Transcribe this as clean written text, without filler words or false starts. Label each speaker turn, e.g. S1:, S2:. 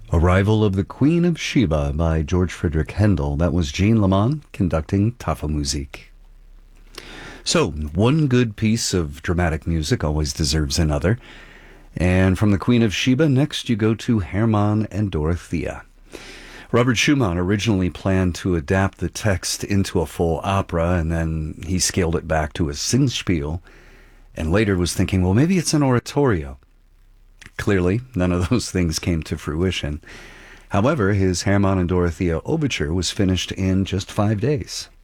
S1: Arrival of the Queen of Sheba by George Friedrich Handel. That was Jean Lamont conducting Tafelmusik. So, one good piece of dramatic music always deserves another. And from the Queen of Sheba, next you go to Hermann and Dorothea. Robert Schumann originally planned to adapt the text into a full opera, and then he scaled it back to a Singspiel, and later was thinking, well, maybe it's an oratorio. Clearly, none of those things came to fruition. However, his Hermann and Dorothea overture was finished in just 5 days.